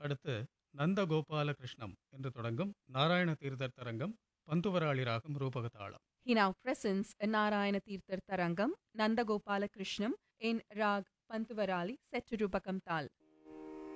அடுத்து நந்தகோபால கிருஷ்ணம் என்று தொடங்கும் நாராயண தீர்த்தர் தரங்கம் பந்துவராளி ராகம் ரூபகதாளம். He now presents a Narayana Tirthar Tarangam, Nandagopala Krishnam in Rag Pantuvarali set to Rupakam Tal.